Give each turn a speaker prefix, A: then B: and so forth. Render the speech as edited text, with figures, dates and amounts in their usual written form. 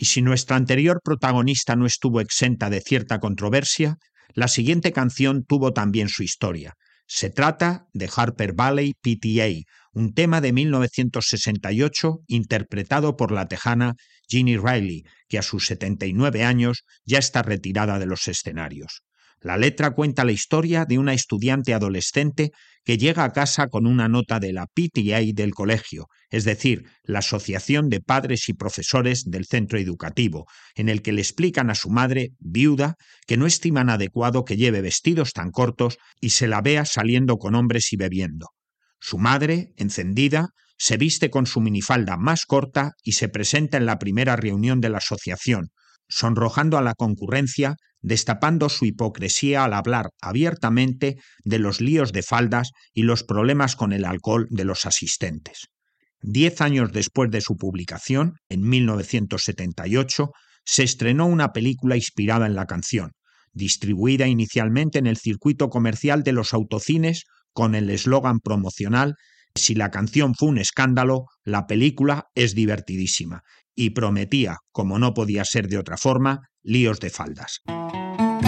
A: Y si nuestra anterior protagonista no estuvo exenta de cierta controversia, la siguiente canción tuvo también su historia. Se trata de Harper Valley PTA, un tema de 1968 interpretado por la tejana Jeannie Riley, que a sus 79 años ya está retirada de los escenarios. La letra cuenta la historia de una estudiante adolescente que llega a casa con una nota de la PTA del colegio, es decir, la Asociación de Padres y Profesores del centro educativo, en el que le explican a su madre, viuda, que no estiman adecuado que lleve vestidos tan cortos y se la vea saliendo con hombres y bebiendo. Su madre, encendida, se viste con su minifalda más corta y se presenta en la primera reunión de la asociación, sonrojando a la concurrencia, destapando su hipocresía al hablar abiertamente de los líos de faldas y los problemas con el alcohol de los asistentes. 10 años después de su publicación, en 1978, se estrenó una película inspirada en la canción, distribuida inicialmente en el circuito comercial de los autocines con el eslogan promocional «Si la canción fue un escándalo, la película es divertidísima», y prometía, como no podía ser de otra forma, líos de faldas.